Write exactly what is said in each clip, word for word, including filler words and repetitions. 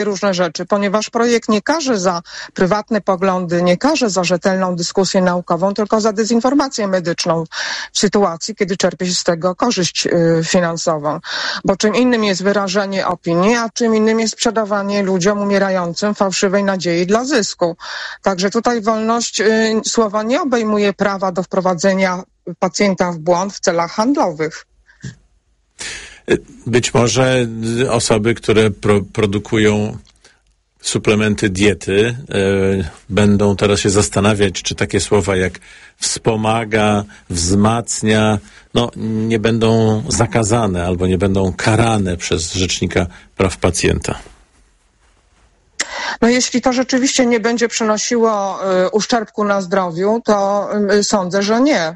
różne rzeczy, ponieważ projekt nie karze za prywatne poglądy, nie karze za rzetelną dyskusję naukową, tylko za dezinformację medyczną w sytuacji, kiedy czerpie się z tego korzyść y, finansową. Bo czym innym jest wyrażanie opinii, a czym innym jest sprzedawanie ludziom umierającym fałszywej nadziei dla zysku. Także tutaj wolność y, słowa nie obejmuje prawa do wprowadzenia pacjenta w błąd w celach handlowych. Być może osoby, które pro, produkują suplementy diety, y, będą teraz się zastanawiać, czy takie słowa jak wspomaga, wzmacnia, no nie będą zakazane albo nie będą karane przez Rzecznika Praw Pacjenta. No jeśli to rzeczywiście nie będzie przynosiło y, uszczerbku na zdrowiu, to y, sądzę, że nie.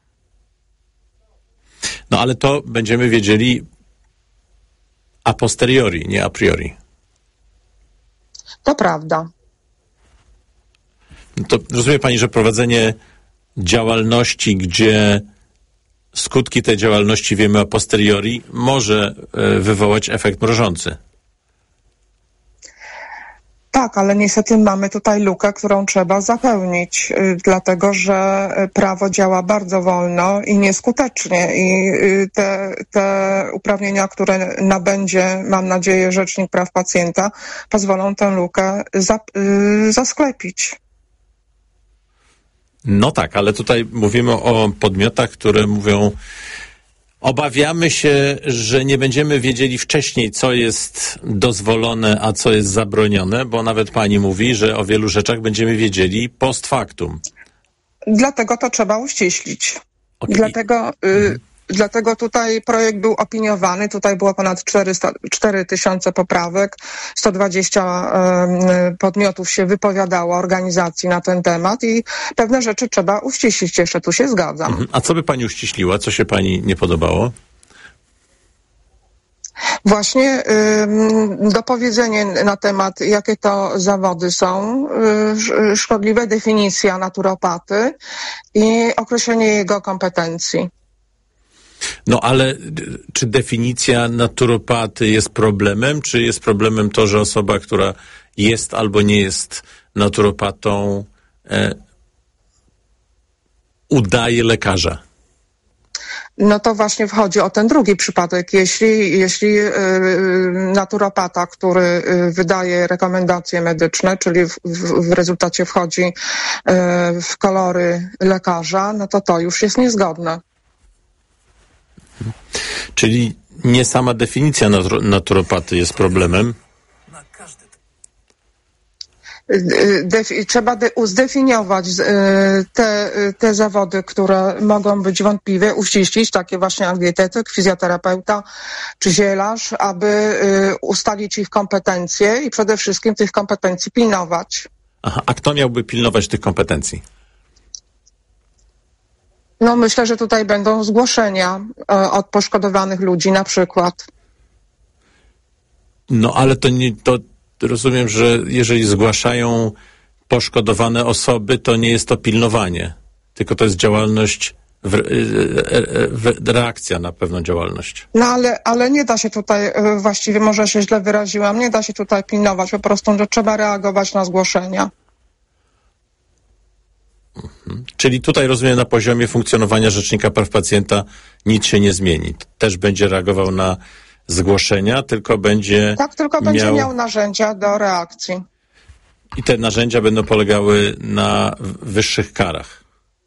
No ale to będziemy wiedzieli a posteriori, nie a priori. To prawda. To rozumie pani, że prowadzenie działalności, gdzie skutki tej działalności wiemy a posteriori, może wywołać efekt mrożący. Tak, ale niestety mamy tutaj lukę, którą trzeba zapełnić, dlatego że prawo działa bardzo wolno i nieskutecznie i te, te uprawnienia, które nabędzie, mam nadzieję, Rzecznik Praw Pacjenta, pozwolą tę lukę za, zasklepić. No tak, ale tutaj mówimy o podmiotach, które mówią: obawiamy się, że nie będziemy wiedzieli wcześniej, co jest dozwolone, a co jest zabronione, bo nawet pani mówi, że o wielu rzeczach będziemy wiedzieli post factum. Dlatego to trzeba uściślić. Okay. Dlatego, y, mhm. dlatego tutaj projekt był opiniowany. Tutaj było ponad cztery tysiące poprawek. sto dwadzieścia y, podmiotów się wypowiadało, organizacji na ten temat i pewne rzeczy trzeba uściślić. Jeszcze tu się zgadzam. Mhm. A co by pani uściśliła? Co się pani nie podobało? Właśnie y, dopowiedzenie na temat, jakie to zawody są, y, szkodliwe, definicja naturopaty i określenie jego kompetencji. No ale czy definicja naturopaty jest problemem, czy jest problemem to, że osoba, która jest albo nie jest naturopatą, e, udaje lekarza? No to właśnie wchodzi o ten drugi przypadek. Jeśli, jeśli yy, naturopata, który yy, wydaje rekomendacje medyczne, czyli w, w, w rezultacie wchodzi yy, w kolory lekarza, no to to już jest niezgodne. Czyli nie sama definicja natu- naturopaty jest problemem? Defi- trzeba de- zdefiniować y, te, te zawody, które mogą być wątpliwe, uściślić, takie właśnie jak dietetyk, fizjoterapeuta czy zielarz, aby y, ustalić ich kompetencje i przede wszystkim tych kompetencji pilnować. Aha, a kto miałby pilnować tych kompetencji? No myślę, że tutaj będą zgłoszenia y, od poszkodowanych ludzi na przykład. No ale to nie... To... Rozumiem, że jeżeli zgłaszają poszkodowane osoby, to nie jest to pilnowanie, tylko to jest działalność, w, w, reakcja na pewną działalność. No ale, ale nie da się tutaj, właściwie może się źle wyraziłam, nie da się tutaj pilnować, po prostu że trzeba reagować na zgłoszenia. Mhm. Czyli tutaj rozumiem, na poziomie funkcjonowania Rzecznika Praw Pacjenta nic się nie zmieni. Też będzie reagował na zgłoszenia, tylko będzie Tak, tylko miał... będzie miał narzędzia do reakcji. I te narzędzia będą polegały na wyższych karach.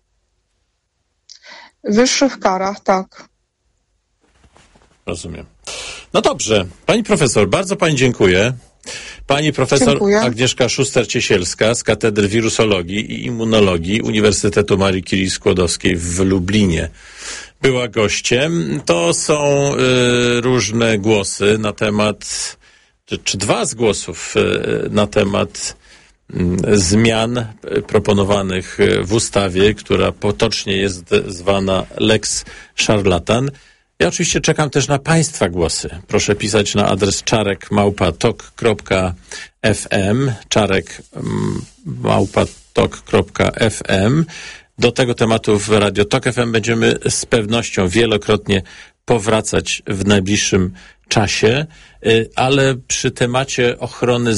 Wyższych karach, tak. Rozumiem. No dobrze. Pani profesor, bardzo pani dziękuję. Pani profesor Dziękuję. Agnieszka Szuster-Ciesielska z Katedry Wirusologii i Immunologii Uniwersytetu Marii Curie-Skłodowskiej w Lublinie była gościem. To są y, różne głosy na temat, czy, czy dwa z głosów y, na temat y, zmian proponowanych w ustawie, która potocznie jest zwana Lex Szarlatan. Ja oczywiście czekam też na państwa głosy. Proszę pisać na adres czarek małpa tok kropka f m, czarek małpa tok kropka f m. Do tego tematu w Radio Tok F M będziemy z pewnością wielokrotnie powracać w najbliższym czasie, ale przy temacie ochrony